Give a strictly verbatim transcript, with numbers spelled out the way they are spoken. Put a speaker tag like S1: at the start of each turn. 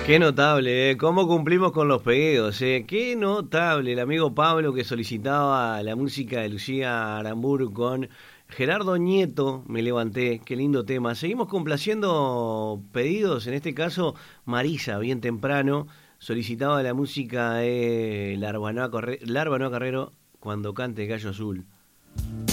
S1: Qué notable, ¿eh? ¿Cómo cumplimos con los pedidos? ¿Eh? Qué notable. El amigo Pablo que solicitaba la música de Lucía Aramburu con Gerardo Nieto, Me Levanté. Qué lindo tema. Seguimos complaciendo pedidos. En este caso, Marisa, bien temprano, solicitaba la música de Larvanoa Corre- Larvanoa Carrero, Cuando cante Gallo Azul.